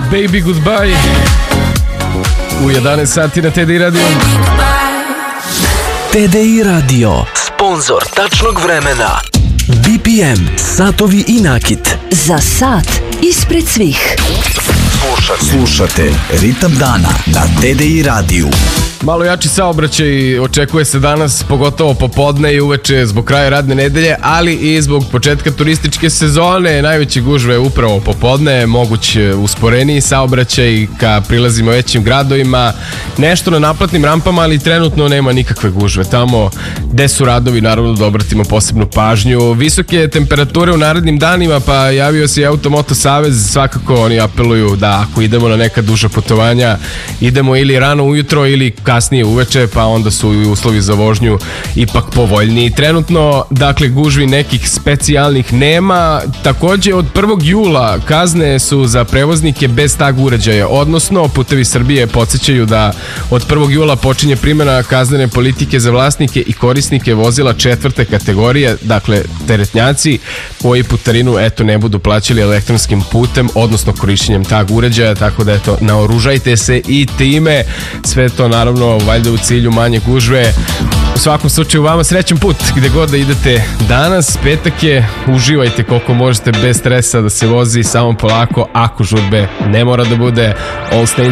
Baby Goodbye u 11 sati na TDI Radio. TDI Radio, sponzor tačnog vremena. BPM, satovi i nakit. Za sat ispred svih. Slušate Ritam dana na TDI radiju. Malo jači saobraćaj očekuje se danas, pogotovo popodne i uveče zbog kraja radne nedelje, ali i zbog početka turističke sezone. Najveće gužve je upravo popodne, moguć usporeniji saobraćaj ka prilazima većim gradovima, nešto na naplatnim rampama, ali trenutno nema nikakve gužve. Tamo gde su radovi, naravno da obratimo posebnu pažnju. Visoke temperature u narednim danima, pa javio se i Automoto Savez, svakako oni apeluju da ako idemo na neka duža putovanja, idemo ili rano ujutro ili kasnije uveče, pa onda su i uslovi za vožnju ipak povoljniji. Trenutno, dakle, gužvi nekih specijalnih nema. Takođe, od 1. jula kazne su za prevoznike bez tag uređaja, odnosno Putevi Srbije podsjećaju da od 1. jula počinje primjena kaznene politike za vlasnike i korisnike vozila 4. kategorije, dakle, teretnjaci koji putarinu, ne budu plaćali elektronskim putem, odnosno korišćenjem tag uređaja, tako da, naoružajte se i time. Sve to, naravno, valjda u cilju manje gužve. U svakom slučaju, vama srećan put gde god da idete danas. Petak je, uživajte koliko možete bez stresa da se vozi, samo polako, ako žurbe ne mora da bude. All Stains